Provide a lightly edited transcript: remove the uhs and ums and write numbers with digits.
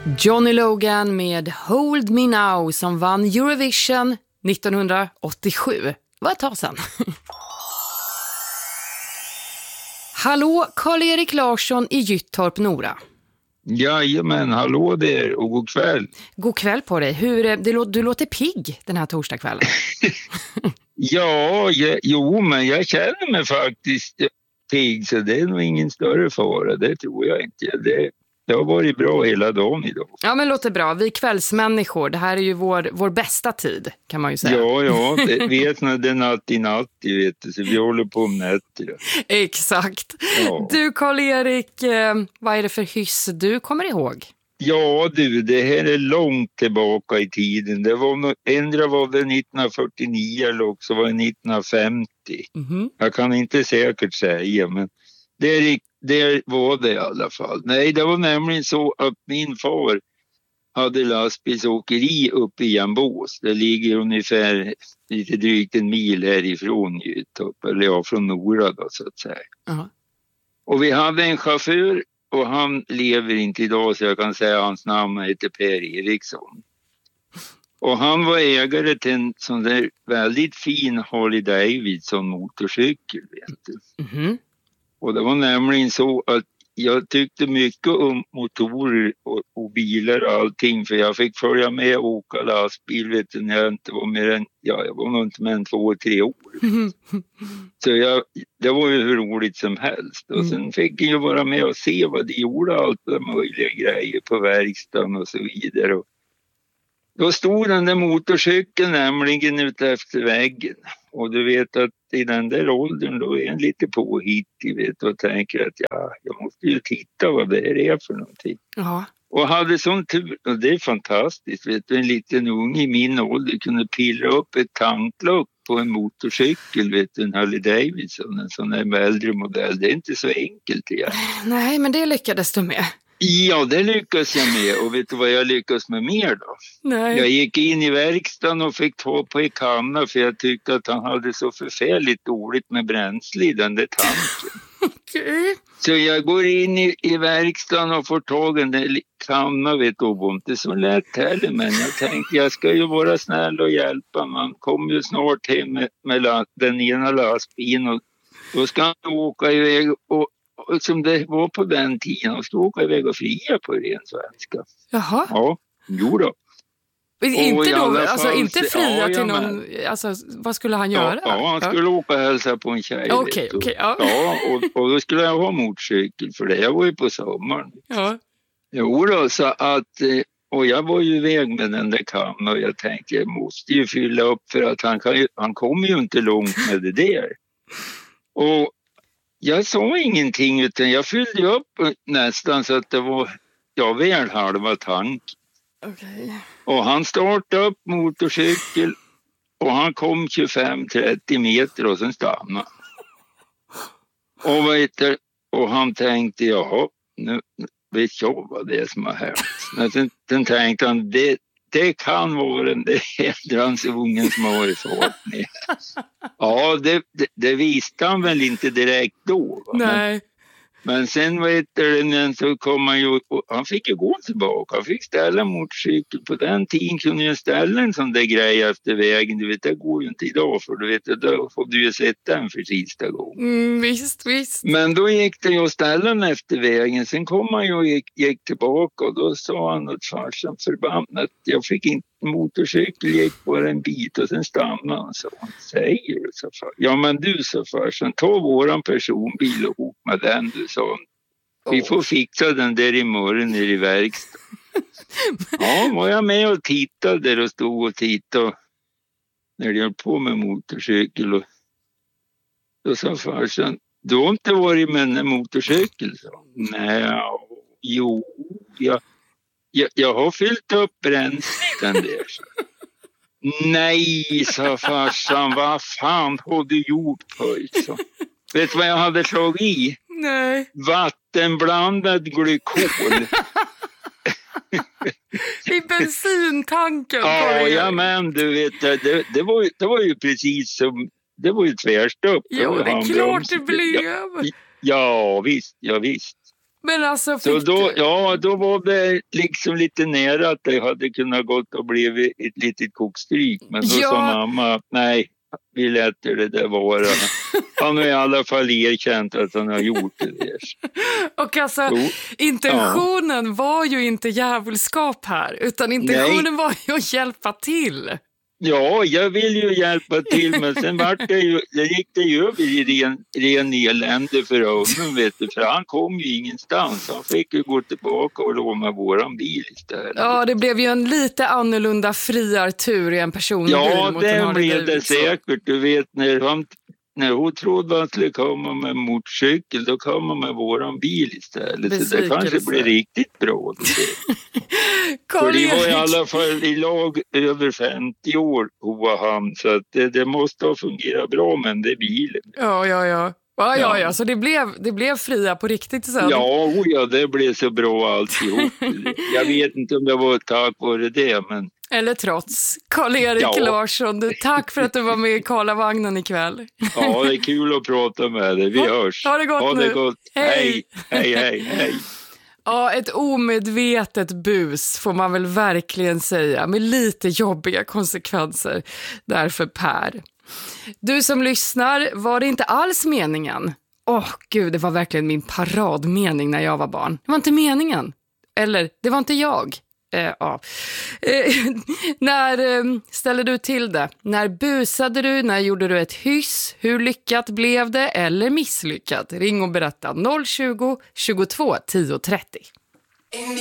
Johnny Logan med Hold Me Now som vann Eurovision 1987. Det var ett tag sedan. Hallå, Karl-Erik Larsson i Gyttorp, Nora. Jajamän, hallå där och god kväll. God kväll på dig. Du låter pigg den här torsdagskvällen. Jo, men jag känner mig faktiskt pigg, så det är nog ingen större fara. Det tror jag inte. Det har varit bra hela dagen idag. Ja, men låter bra. Vi kvällsmänniskor, det här är ju vår bästa tid, kan man ju säga. Ja, det vet när det är natt i natt, vet du, så vi håller på med nätter. Exakt. Ja. Du, Karl-Erik, vad är det för hyss du kommer ihåg? Ja du, det här är långt tillbaka i tiden. Det var ändra var det 1949 eller också var det 1950. Mm-hmm. Jag kan inte säkert säga, men det var det i alla fall. Nej, det var nämligen så att min far hade lastbilsåkeri uppe i Jambås. Det ligger ungefär lite drygt en mil härifrån Gyttorp, eller ja, från Nora då, så att säga. Uh-huh. Och vi hade en chaufför och han lever inte idag, så jag kan säga hans namn heter Per Eriksson. Och han var ägare till en sån där väldigt fin Harley Davidson motorcykel, vet du. Mm-hmm. Och det var nämligen så att jag tyckte mycket om motorer och bilar och allting, för jag fick följa med och åka lastbil, vet du, när jag inte var mer än, jag var nog inte mer än 2-3 år. Så det var ju hur roligt som helst. Och sen fick jag ju vara med och se vad de gjorde, allt de möjliga grejer på verkstaden och så vidare. Och då stod den där motorcykeln nämligen ute efter väggen. Och du vet att i den där åldern då är en lite påhittig, vet, och tänker att jag måste ju titta vad det är för någonting. Ja. Och hade sån tur, och det är fantastiskt, vet du, en liten ung i min ålder kunde pilla upp ett tanklock på en motorcykel, vet du, en Harley Davidson, en sån här äldre modell. Det är inte så enkelt igen. Nej, men det lyckades du med. Ja, det lyckas jag med. Och vet du vad jag lyckas med mer då? Nej. Jag gick in i verkstaden och fick ta på en kanna, för jag tyckte att han hade så förfärligt dåligt med bränsle i den där tanken. Okay. Så jag går in i verkstaden och får tag i en där kanna, vet du, och inte så lätt heller. Men jag tänkte, jag ska ju vara snäll och hjälpa. Man kommer ju snart hem med den ena lastbilen och då ska han åka iväg och som det var på den tiden, och stod åka iväg och fria på ren svenska. Jaha. Ja, jo då. Inte då, alltså inte fria till någon, alltså vad skulle han göra? Ja, han skulle åka och hälsa på en tjej. Okej. Ja, och då skulle jag ha motorcykel för det. Jag var ju på sommaren. Ja. Jo då, så att, och jag var ju iväg med den där kannan och jag tänkte, jag måste ju fylla upp för att han kommer ju inte långt med det där. Och jag sa ingenting, utan jag fyllde upp nästan så att det var väl halva tank. Okay. Och han startade upp motorcykel och han kom 25-30 meter och sen stannade. Och han tänkte, nu vet jag vad det är som har hänt. Men sen tänkte han, det kan vara den där ungen som har varit fart med. Ja, det visste han väl inte direkt då. Va? Nej. Men sen så kom han ju, han fick ju gå tillbaka. Han fick ställa motorcykel. På den tiden kunde ju ställa en sån där grej efter vägen. Du vet, det går ju inte idag, för du vet, då får du ju sätta den för sista gången. Visst. Men då gick det ju att ställa den efter vägen. Sen kom han ju och gick tillbaka och då sa han åt farsan förbannat. Jag fick inte motorcykel, gick bara en bit och sen stannade han. Så han säger du, så far. Ja, men du, så farsan, ta våran personbil och åk med den, du, sa han. Vi får fixa den där imorgon nere i verkstaden. Ja, var jag med och tittade där och stod och tittade när de höll på med motorcykel. Och då sa farsan, du har inte varit med en motorcykel? Så. Nej, jo, jag har fyllt upp bränslen där. Så. Nej, sa farsan, vad fan har du gjort pojk? Så. Vet du vad jag hade slagit i? Nej. Vattenblandad glykol. I bensintanken. Ja, men du vet, det var ju precis som, det var ju tvärstopp. Ja, det är klart det blev. Ja, visst. Men alltså, så då var det liksom lite nära att det hade kunnat gått och blivit ett litet kokstryk. Men då sa mamma, nej, vi lät det där vara. Han har i alla fall erkänt att han har gjort det där. Och alltså, intentionen var ju inte djävulskap här, utan intentionen var ju att hjälpa till. Ja, jag vill ju hjälpa till, men sen gick det ju över i ren elände för honom, vet du, för han kom ju ingenstans. Han fick ju gå tillbaka och låna våran bil istället. Ja, det blev ju en lite annorlunda friartur i en personbil. Ja, det blev det säkert. Du vet, när hon trodde att han skulle komma med motorcykel, då kom han med våran bil istället. Så det kanske blir riktigt bra. För det var i alla fall i lag över 50 år hon han, så att det måste ha fungerat bra med den bilen. Ja, så det blev fria på riktigt sen. Ja, det blev så bra alltihop. Jag vet inte om det var tack vare det, men... Eller trots. Karl-Erik Larsson, tack för att du var med i Karlavagnen ikväll. Ja, det är kul att prata med dig. Vi hörs. Ha det gott nu. Gott. Hej. Ja, ett omedvetet bus får man väl verkligen säga, med lite jobbiga konsekvenser därför Per. Du som lyssnar, var det inte alls meningen? Gud, det var verkligen min paradmening när jag var barn. Det var inte meningen. Eller, det var inte jag. När ställde du till det? När busade du? När gjorde du ett hyss? Hur lyckat blev det eller misslyckat? Ring och berätta 020 22 10 30.